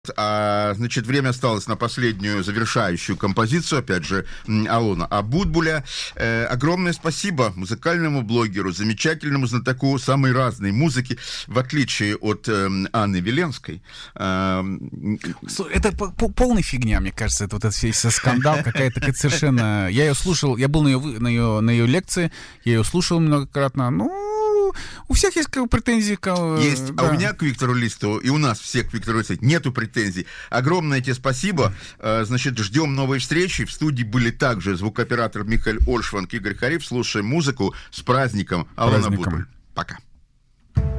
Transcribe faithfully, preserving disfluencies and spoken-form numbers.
А, значит, время осталось на последнюю завершающую композицию, опять же, Алона Абутбуля. Э, огромное спасибо музыкальному блогеру, замечательному знатоку самой разной музыки, в отличие от э, Анны Веленской. Э, это полная фигня, мне кажется, это вот этот весь скандал, какая-то совершенно... Я ее слушал, я был на ее, на ее, на ее лекции, я ее слушал многократно, ну... У всех есть претензии к... Есть, да. А у меня к Виктору Листову, и у нас всех к Виктору Листову нету претензий. Огромное тебе спасибо. Значит, ждем новой встречи. В студии были также звукооператор Михаил Ольшванг, Игорь Хариф. Слушаем музыку. С праздником. Алона Абутбуль. Пока.